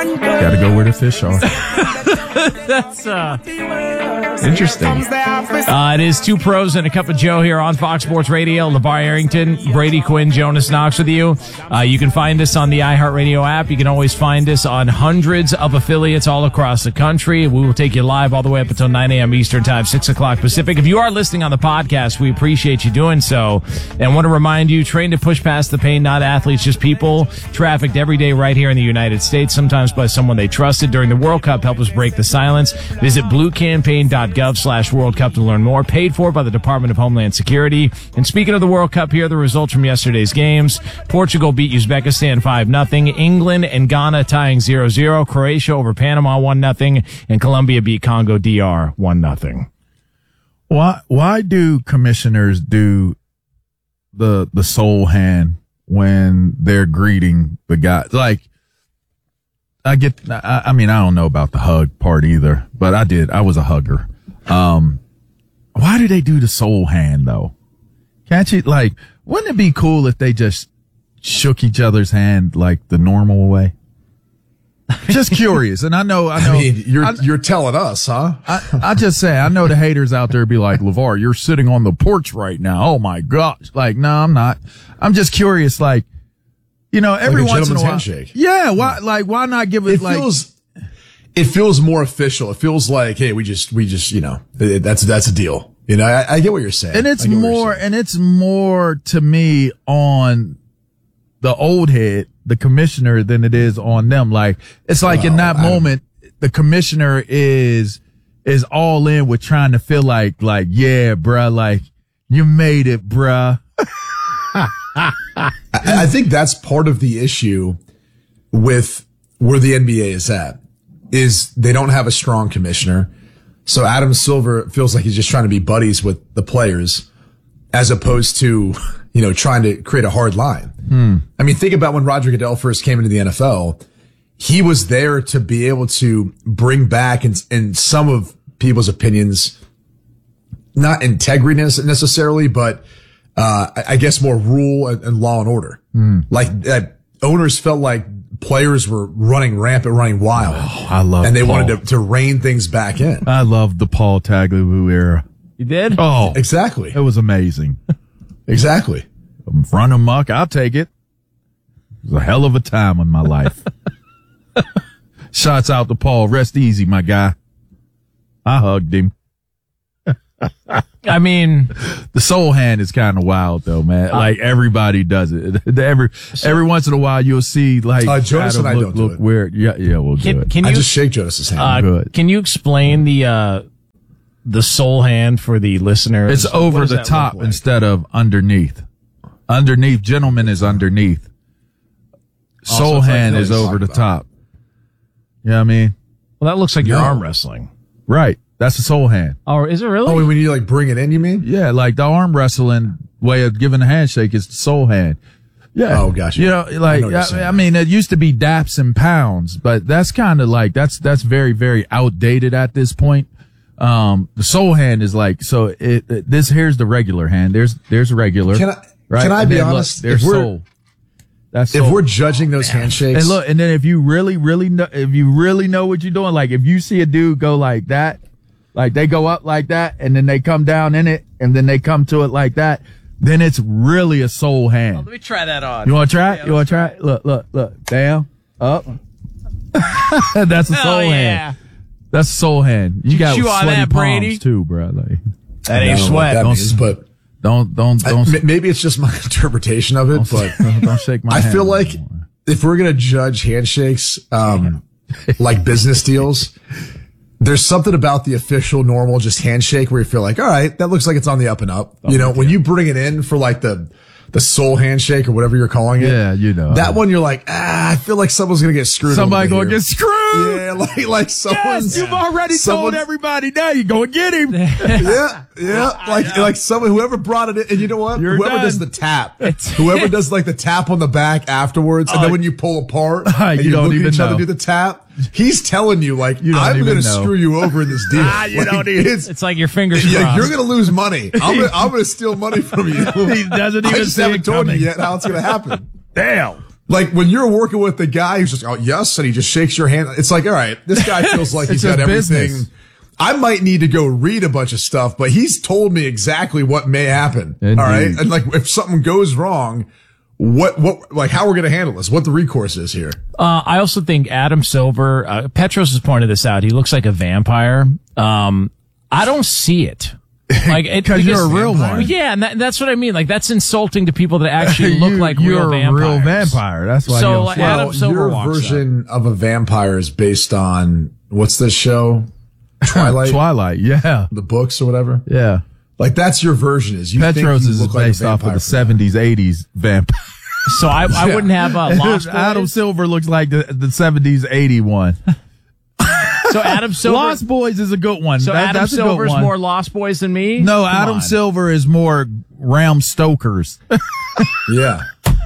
Got to go where the fish are. That's Interesting. it is Two Pros and a Cup of Joe here on Fox Sports Radio. LeVar Arrington, Brady Quinn, Jonas Knox with you. You can find us on the iHeartRadio app. You can always find us on hundreds of affiliates all across the country. We will take you live all the way up until 9 a.m. Eastern Time, 6 o'clock Pacific. If you are listening on the podcast, we appreciate you doing so. And want to remind you, train to push past the pain, not athletes, just people trafficked every day right here in the United States, sometimes by someone they trusted during the World Cup. Help us break the silence. Visit bluecampaign.gov/World Cup to learn more. Paid for by the Department of Homeland Security. And speaking of the World Cup, here are the results from yesterday's games. Portugal beat Uzbekistan 5-0. England and Ghana tying 0-0. Croatia over Panama 1-0. And Colombia beat Congo DR 1-0. Why do commissioners do the soul hand when they're greeting the guy? Like, I mean, I don't know about the hug part either, but I was a hugger. Why do they do the soul hand though? Can't you, like, wouldn't it be cool if they just shook each other's hand like the normal way? Just curious. And I know. I mean, you're telling us, huh? I just say, I know the haters out there be like, LeVar, you're sitting on the porch right now. Oh my gosh. Like, no, I'm not. I'm just curious. Like, you know, every like once in a while. Handshake. Yeah. Why not give it like, it feels more official. It feels like, hey, we just, you know, that's a deal. You know, I get what you're saying. And it's more to me on the old head, the commissioner, than it is on them. Like, it's like in that moment, the commissioner is all in with trying to feel like, yeah, bruh, like, you made it, bruh. I think that's part of the issue with where the NBA is at, is they don't have a strong commissioner. So Adam Silver feels like he's just trying to be buddies with the players as opposed to, you know, trying to create a hard line. I mean, think about when Roger Goodell first came into the NFL. He was there to be able to bring back, in some of people's opinions, not integrity necessarily, but I guess more rule and law and order. Like, owners felt like players were running rampant, running wild. Oh, I love and they Paul. wanted to rein things back in. I love the Paul Tagliabue era. You did? Oh, Exactly. it was amazing. Exactly. Run amok, I'll take it. It was a hell of a time in my life. Shots out to Paul. Rest easy, my guy. I hugged him. I mean, the soul hand is kind of wild though, man. Like, everybody does it. Every once in a while you'll see, like, Jonas and I look, don't do look it. weird. Yeah, we'll do it. I just shake Jonas's hand. Good. Can you explain the soul hand for the listeners? It's over What does the that top look like? instead of underneath. Underneath, gentleman is underneath. Soul it's like hand what is he's over the talking top. You know what I mean? Well, that looks like you're No. arm wrestling. Right. That's a soul hand. Oh, is it really? Oh, when you like bring it in, you mean? Yeah, like the arm wrestling way of giving a handshake is the soul hand. Yeah. Oh, gotcha. You know, like, I know what you're saying. I mean, it used to be daps and pounds, but that's kind of like, that's very, very outdated at this point. The soul hand is like, so here's the regular hand. There's regular. Can I And be then, look, honest? there's If we're- soul. That's If soul. we're judging those handshakes, And look, and then if you really know what you're doing, like if you see a dude go like that, like they go up like that and then they come down in it and then they come to it like that, then it's really a soul hand. Let me try that on. You want to try it? You want to try it? Look. Down, up. That's a soul hand. That's a soul hand. You got chew on sweaty that, Brady? palms too, bro. Like, That I ain't don't know what sweat. that means, but don't maybe it's just my interpretation of it. But don't shake my I hand feel like anymore. if we're gonna judge handshakes, like business deals, there's something about the official, normal, just handshake where you feel like, all right, that looks like it's on the up and up. You know, when you bring it in for like the soul handshake or whatever you're calling it. Yeah, you know. That one you're like, I feel like someone's going to get screwed. Somebody over gonna here. get screwed. Yeah, like someone's. Yes, you've already told everybody now. You go and get him. Yeah. Like someone, whoever brought it in, and you know what? You're Whoever done. does the tap, whoever does like the tap on the back afterwards, and then when you pull apart, and you don't look even at each other know. do the tap, he's telling you like, You don't I'm even going to know. screw you over in this deal. You don't even- It's like your fingers Yeah, crossed. you're going to lose money. I'm going to steal money from you. He doesn't I even just see haven't it told you coming. yet how it's going to happen. Damn. Like when you're working with the guy who's just, oh, yes, and he just shakes your hand. It's like, all right, this guy feels like he's got everything. Business. I might need to go read a bunch of stuff, but he's told me exactly what may happen. Indeed. All right. And like if something goes wrong, like how we're going to handle this, what the recourse is here. I also think Adam Silver, Petros has pointed this out. He looks like a vampire. I don't see it. Like, because you're a real one. Yeah, and that's what I mean. Like, that's insulting to people that actually look like real vampires. You're a real vampire. That's why. So, like, Adam Silver your walks version of a vampire is based on, what's this show? Twilight, yeah. The books or whatever? Yeah. Like, that's your version. Is you Petros think is look like based off of the 70s, 80s vampire. So I wouldn't have Lost Boys. Adam Silver looks like the 70s, 80 one. So Adam Silver. Lost Boys is a good one. So Adam that's Silver's more Lost Boys than me? No, Come Adam on. Silver is more Ram Stoker's. Yeah.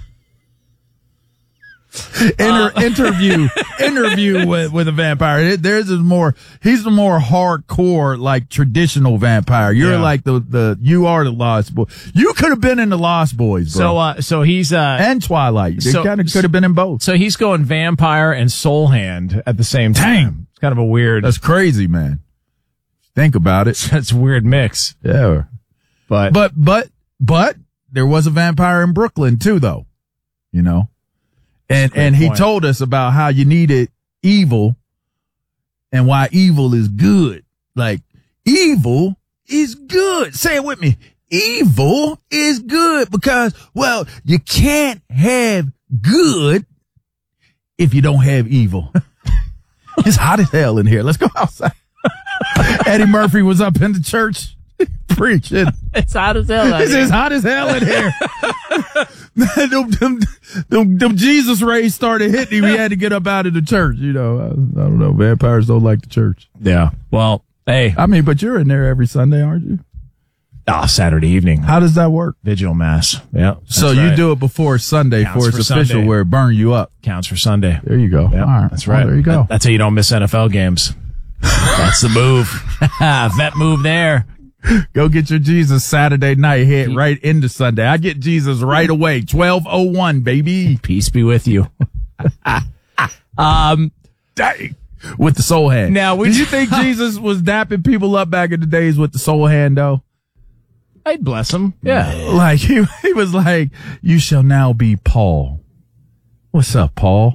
Interview with a vampire. Theirs is more, he's the more hardcore, like traditional vampire. You're like you are the Lost Boy. You could have been in the Lost Boys, bro. So he's, and Twilight. You kind of could have been in both. So he's going vampire and soul hand at the same time. Dang. It's kind of a weird. That's crazy, man. Think about it. That's a weird mix. Yeah. But there was a vampire in Brooklyn too, though. You know? And he told us about how you needed evil and why evil is good. Like, evil is good. Say it with me. Evil is good because, well, you can't have good if you don't have evil. It's hot as hell in here. Let's go outside. Eddie Murphy was up in the church preaching. It's hot as hell. It's hot as hell in here. them Jesus rays started hitting him. He had to get up out of the church. You know, I don't know. Vampires don't like the church. Yeah. Well, hey. I mean, but you're in there every Sunday, aren't you? Saturday evening. How does that work? Vigil mass. Yeah. So you do it before Sunday Counts for it's for official Sunday. where it burn you up. Counts for Sunday. There you go. Yep, all right. That's right. There you go. That's how you don't miss NFL games. That's the move. Vet move there. Go get your Jesus Saturday night, hit right into Sunday. I get Jesus right away. 12:01, baby. Peace be with you. Dang. With the soul hand. Now, did you think Jesus was dapping people up back in the days with the soul hand, though? I'd bless him. Yeah. Like, he was like, you shall now be Paul. What's up, Paul?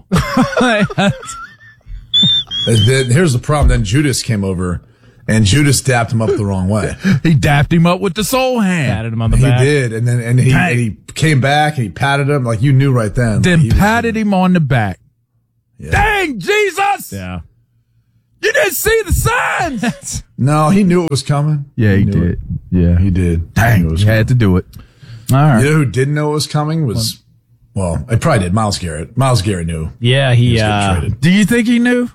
Here's the problem. Then Judas came over, and Judas dapped him up the wrong way. He dapped him up with the soul hand. Patted him on the back. He did, and he came back and he patted him like you knew right then. Then patted him on the back. Yeah. Dang, Jesus! Yeah. You didn't see the signs. No, he knew it was coming. Yeah, he did. It. Yeah, he did. Dang, he had to do it. All right. You know who didn't know it was coming was, well, I probably did. Miles Garrett. Miles Garrett knew. Yeah, he was getting traded. Do you think he knew?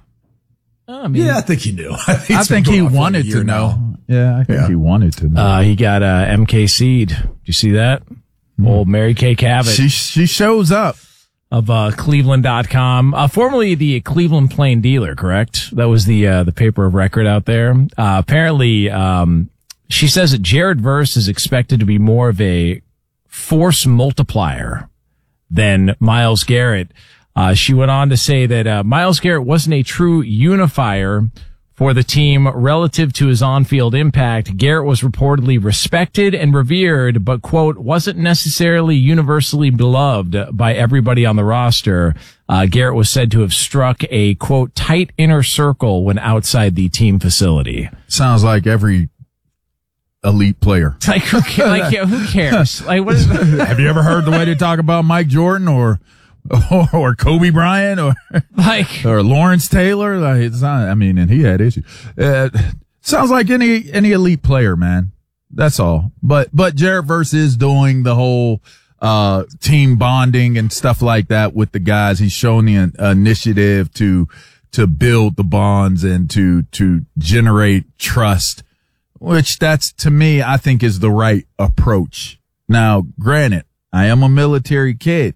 I think he knew. I think he wanted to know. Yeah, I think he wanted to know. He got MK Seed. Did you see that? Old Mary Kay Cabot. She shows up. Of Cleveland.com, formerly the Cleveland Plain Dealer, correct? That was the paper of record out there. Apparently, she says that Jared Verse is expected to be more of a force multiplier than Myles Garrett. She went on to say that Myles Garrett wasn't a true unifier for the team relative to his on-field impact. Garrett was reportedly respected and revered, but, quote, wasn't necessarily universally beloved by everybody on the roster. Garrett was said to have struck a, quote, tight inner circle when outside the team facility. Sounds like every elite player. Like, who cares? Like, what is Have you ever heard the way they talk about Mike Jordan or Kobe Bryant or Lawrence Taylor? Like, it's not, I mean, and he had issues. Sounds like any elite player, man. That's all. But Jared Verse is doing the whole, team bonding and stuff like that with the guys. He's shown the initiative to build the bonds and to generate trust, which that's, to me, I think is the right approach. Now, granted, I am a military kid.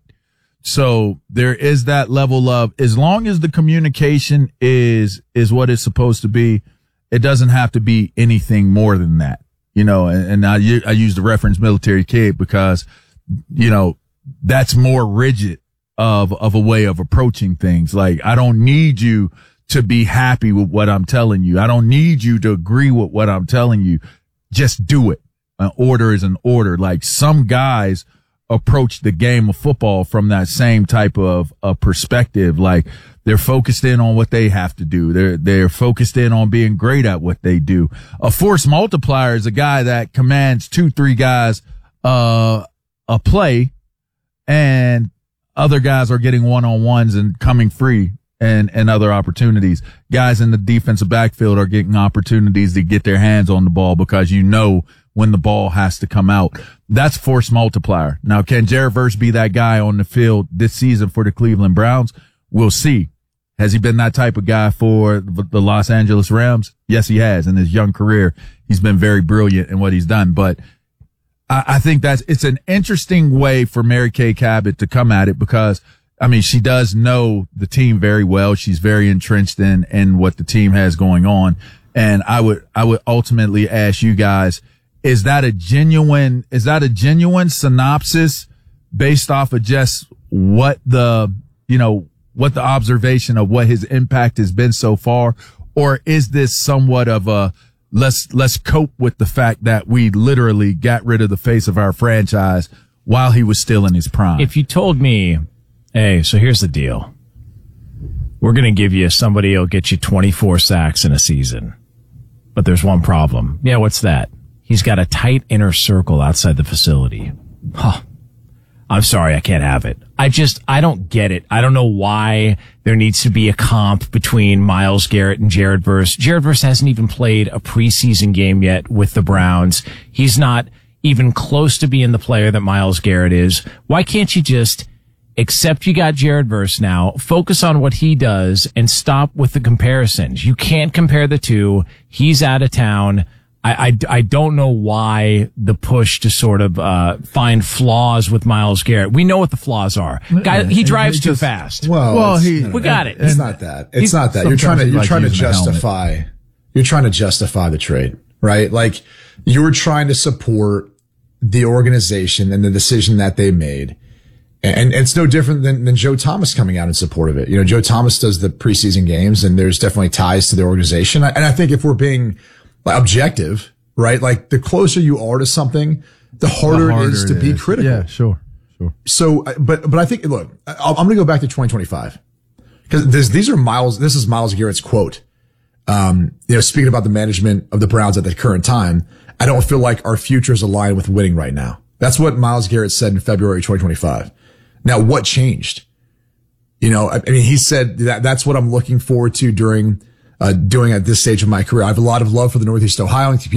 So there is that level of, as long as the communication is what it's supposed to be, it doesn't have to be anything more than that, you know, and I use the reference military kid because, you know, that's more rigid of a way of approaching things. Like, I don't need you to be happy with what I'm telling you. I don't need you to agree with what I'm telling you. Just do it. An order is an order. Like, some guys approach the game of football from that same type of perspective. Like, they're focused in on what they have to do. They're focused in on being great at what they do. A force multiplier is a guy that commands 2-3 guys a play, and other guys are getting one-on-ones and coming free and other opportunities. Guys in the defensive backfield are getting opportunities to get their hands on the ball because you know when the ball has to come out. That's force multiplier. Now, can Jared Verse be that guy on the field this season for the Cleveland Browns? We'll see. Has he been that type of guy for the Los Angeles Rams? Yes, he has. In his young career, he's been very brilliant in what he's done. But I think it's an interesting way for Mary Kay Cabot to come at it because, I mean, she does know the team very well. She's very entrenched in what the team has going on. And I would ultimately ask you guys, is that a genuine synopsis based off of just what the observation of what his impact has been so far? Or is this somewhat of a, let's cope with the fact that we literally got rid of the face of our franchise while he was still in his prime? If you told me, hey, so here's the deal. We're going to give you somebody who'll get you 24 sacks in a season. But there's one problem. Yeah, what's that? He's got a tight inner circle outside the facility. Huh. I'm sorry, I can't have it. I don't get it. I don't know why there needs to be a comp between Myles Garrett and Jared Verse. Jared Verse hasn't even played a preseason game yet with the Browns. He's not even close to being the player that Myles Garrett is. Why can't you just accept you got Jared Verse now, focus on what he does, and stop with the comparisons? You can't compare the two. He's out of town. I don't know why the push to sort of find flaws with Myles Garrett. We know what the flaws are. Guy, he drives too fast. Well, we got it. It's not that. It's not that. You're trying to justify. You're trying to justify the trade, right? Like, you were trying to support the organization and the decision that they made. And it's no different than Joe Thomas coming out in support of it. You know, Joe Thomas does the preseason games, and there's definitely ties to the organization. And I think if we're being objective, right? Like, the closer you are to something, the harder it is to be critical. Yeah, sure. So, but I think, look, I'm going to go back to 2025 because this is Myles Garrett's quote. Speaking about the management of the Browns at the current time, I don't feel like our future is aligned with winning right now. That's what Myles Garrett said in February 2025. Now, what changed? You know, I mean, he said that's what I'm looking forward to doing at this stage of my career. I have a lot of love for the Northeast Ohio